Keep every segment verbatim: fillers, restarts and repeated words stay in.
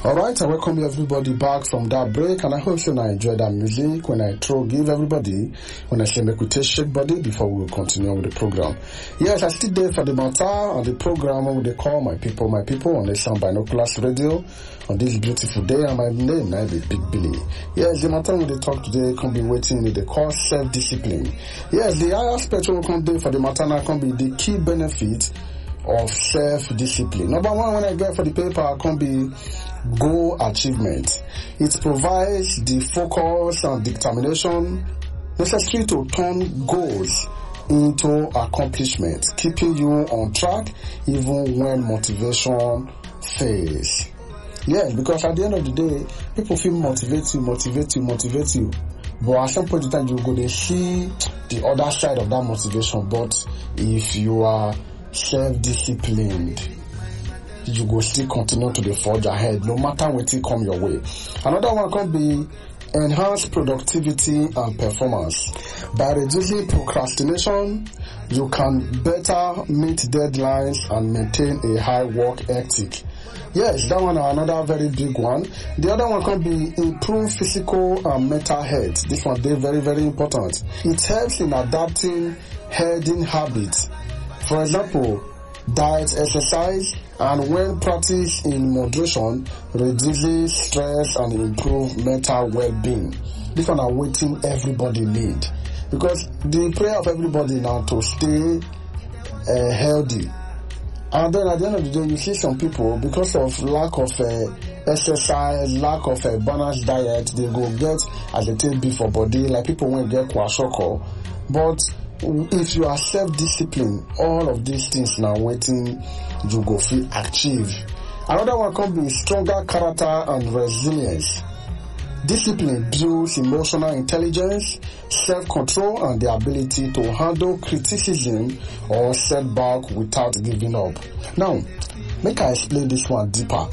Alright, I welcome everybody back from that break, and I hope you enjoy that music when I throw give everybody when I say make we take shake body before we will continue with the program. Yes, I still there for the matter on the program where they call my people, my people on the Sound Binoculars Radio on this beautiful day, and my name now be Big Billy. Yes, the matter when they talk today can be waiting with the call self-discipline. Yes, the higher aspect will come there for the matter now can be the key benefit of self-discipline. Number one, when I get for the paper, can be goal achievement. It provides the focus and determination necessary to turn goals into accomplishment, keeping you on track even when motivation fails. Yes, because at the end of the day, people feel motivate you, motivate you, motivate you. But at some point in time, you go to see the other side of that motivation. But if you are self-disciplined, you go still continue to the forge ahead no matter what it come your way. Another one can be enhanced productivity and performance. By reducing procrastination, you can better meet deadlines and maintain a high work ethic. Yes, that one is another very big one. The other one can be improve physical and mental health. This one is very, very important. It helps in adapting healthy habits. For example, diet, exercise, and when practiced in moderation, reduces stress and improve mental well-being. This one are waiting everybody need. Because the prayer of everybody now to stay uh, healthy. And then at the end of the day, you see some people, because of lack of uh, exercise, lack of a balanced diet, they go get as a take for body, like people won't get kwashoko. But if you are self-disciplined, all of these things now waiting, you go feel achieve. Another one can be stronger character and resilience. Discipline builds emotional intelligence, self-control, and the ability to handle criticism or setback without giving up. Now, make I explain this one deeper.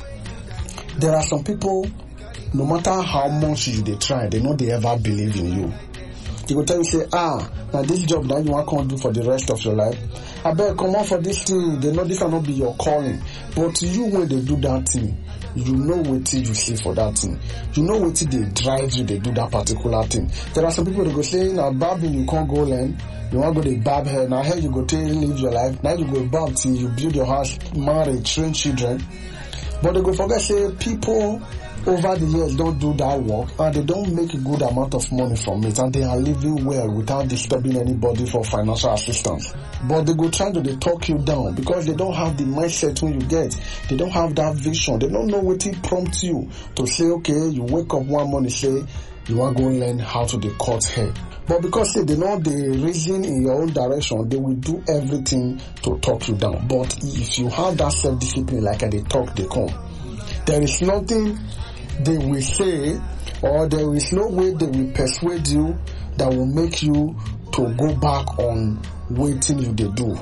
There are some people, no matter how much you they try, they know they ever believe in you. They will tell you, say, ah, now this job that you want to do for the rest of your life, I better come on for this thing. They know this cannot be your calling. But you, when they do that thing, you know what you see for that thing. You know what they drive you, they do that particular thing. There are some people that go say, now barbing you can't go learn. You want to go to barb hair. Now here you go to live your life. Now you go barb till you build your house, marry, train children. But they go forget, say, people over the years don't do that work and they don't make a good amount of money from it, and they are living well without disturbing anybody for financial assistance. But they go trying to they talk you down because they don't have the mindset when you get. They don't have that vision. They don't know what it prompts you to say, okay, you wake up one morning, say you want to go learn how to they cut hair. But because say, they know the reason in your own direction, they will do everything to talk you down. But if you have that self-discipline, like they talk, they come. There is nothing they will say, or there is no way they will persuade you that will make you to go back on waiting you they do.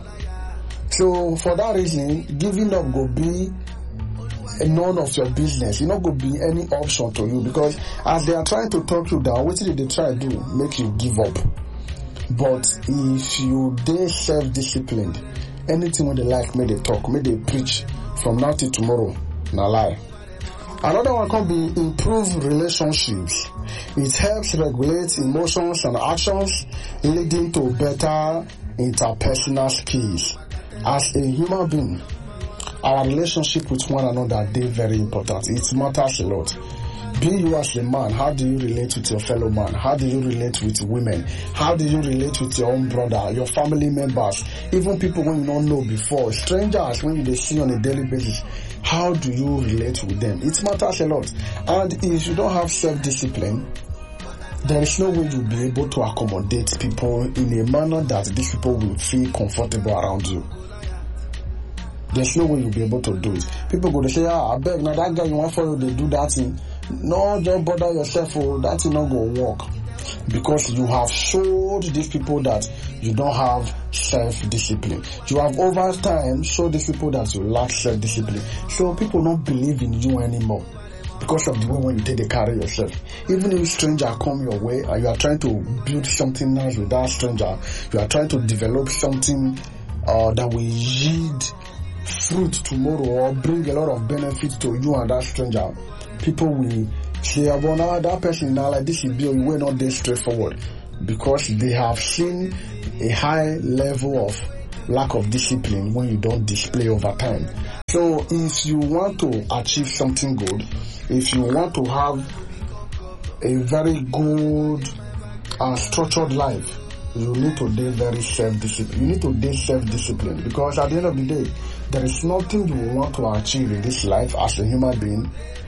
So for that reason, giving up will be none of your business. It's not going to be any option to you, because as they are trying to talk you down, what did they try to do? Make you give up. But if you they self-disciplined, anything when they like, may they talk, may they preach from now till tomorrow, na lie. Another one can be improve relationships. It helps regulate emotions and actions, leading to better interpersonal skills. As a human being, our relationship with one another is very important. It matters a lot. Be you as a man, how do you relate with your fellow man? How do you relate with women? How do you relate with your own brother, your family members, even people when you don't know before, strangers when you see on a daily basis? How do you relate with them? It matters a lot. And if you don't have self-discipline, there is no way you'll be able to accommodate people in a manner that these people will feel comfortable around you. There's no way you'll be able to do it. People go to say, ah, I beg, now that guy you want for you, they do that thing. No, don't bother yourself, oh, that thing not going to work. Because you have showed these people that you don't have self-discipline. You have over time showed these people that you lack self-discipline. So people don't believe in you anymore because of the way when you take the carry yourself. Even if a stranger come your way and you are trying to build something nice with that stranger, you are trying to develop something uh, that will yield fruit tomorrow or bring a lot of benefit to you and that stranger, people will say, well, now that person now like this will be, you will not be straightforward, because they have seen a high level of lack of discipline when you don't display over time. So if you want to achieve something good, if you want to have a very good and structured life, you need to be very self-disciplined. You need to be self-disciplined, because at the end of the day, there is nothing you want to achieve in this life as a human being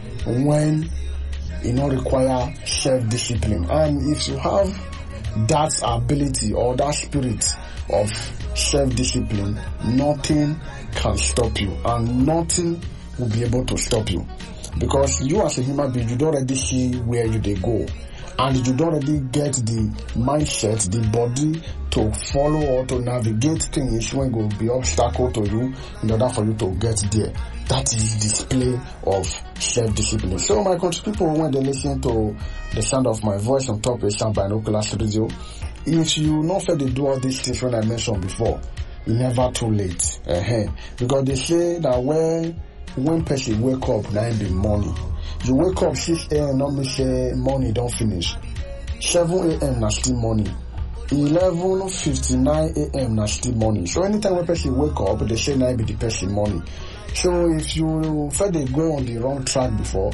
when you don't require self-discipline. And if you have that ability or that spirit of self-discipline, nothing can stop you, and nothing will be able to stop you, because you as a human being, you don't already see where you they go, and you don't already get the mindset, the body to follow or to navigate things when it will be obstacle to you in order for you to get there. That is display of self-discipline. So my country people, when they listen to the sound of my voice on top of Sound Binoculars Radio, if you not fail to do all these things when I mentioned before, it's never too late. Uh-huh. Because they say that when when person wake up now in the morning, you wake up six a.m. normally say morning don't finish. seven a.m. na still morning. eleven fifty-nine a.m. na still morning. So anytime when person wake up, they say now be the person morning. So if you felt they go on the wrong track before,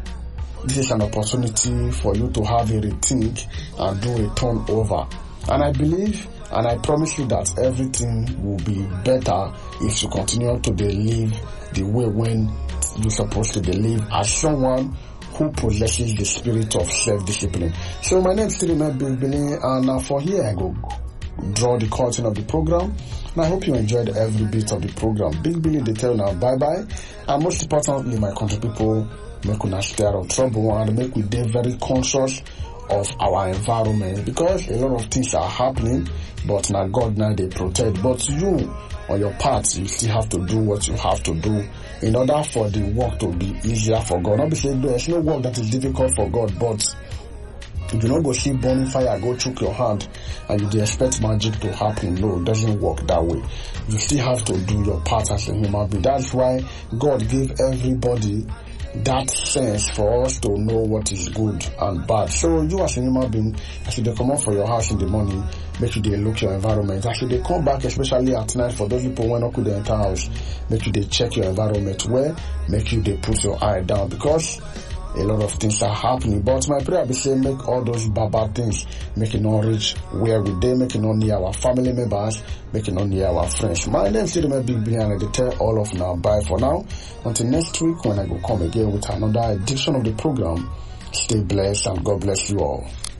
this is an opportunity for you to have a rethink and do a turnover. And I believe and I promise you that everything will be better if you continue to believe the way when you're supposed to believe as someone who possesses the spirit of self-discipline. So my name is Tirime Big Billy, and uh, for here I go draw the curtain of the program. And I hope you enjoyed every bit of the program. Big Billy, they tell now bye bye. And most importantly, my country people, make us stay out of trouble and make we be very conscious of our environment, because a lot of things are happening, but now God now they protect. But you, on your part, you still have to do what you have to do in order for the work to be easier for God. Not be saying there's no work that is difficult for God, but if you don't go see burning fire, go choke your hand, and you expect magic to happen. No, it doesn't work that way. You still have to do your part as a human being. That's why God gave everybody that sense for us to know what is good and bad. So you as a human being, as you come out for your house in the morning, make sure they look your environment. As they come back, especially at night, for those people who not could enter house, make sure they check your environment well, make sure they put your eye down, because a lot of things are happening. But my prayer be say make all those bad, bad things, make it not reach where we dey, make it not near our family members, make it not near our friends. My name is Tirime Big Billy, and I tell all of now bye for now. Until next week when I go come again with another edition of the program. Stay blessed and God bless you all.